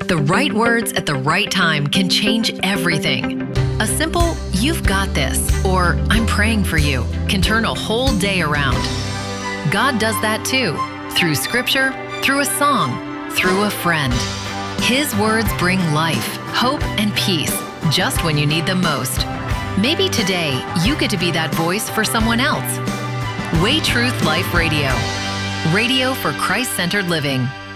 The right words at the right time can change everything. A simple, "You've got this," or "I'm praying for you," can turn a whole day around. God does that too, through scripture, through a song, through a friend. His words bring life, hope, and peace just when you need them most. Maybe today you get to be that voice for someone else. Way Truth Life Radio. Radio for Christ-centered living.